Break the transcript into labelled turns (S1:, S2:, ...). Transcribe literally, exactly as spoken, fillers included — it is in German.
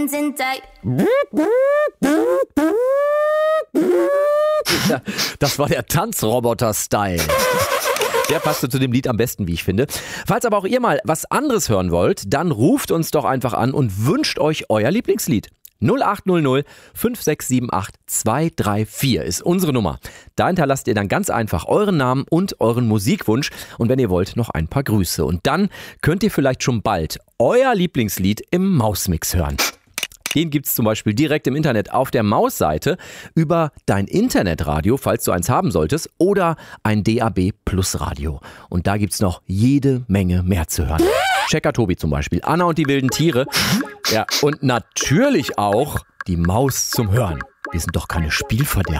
S1: sind da.
S2: Ja, das war der Tanzroboter-Style. Der passte zu dem Lied am besten, wie ich finde. Falls aber auch ihr mal was anderes hören wollt, dann ruft uns doch einfach an und wünscht euch euer Lieblingslied. null acht null null fünf sechs sieben acht zwei drei vier ist unsere Nummer. Da hinterlasst ihr dann ganz einfach euren Namen und euren Musikwunsch und wenn ihr wollt, noch ein paar Grüße. Und dann könnt ihr vielleicht schon bald euer Lieblingslied im Mausmix hören. Den gibt's zum Beispiel direkt im Internet auf der Maus-Seite über dein Internetradio, falls du eins haben solltest, oder ein D A B Plus Radio. Und da gibt's noch jede Menge mehr zu hören. Checker Tobi zum Beispiel, Anna und die wilden Tiere. Ja, und natürlich auch die Maus zum Hören. Wir sind doch keine Spielverderber.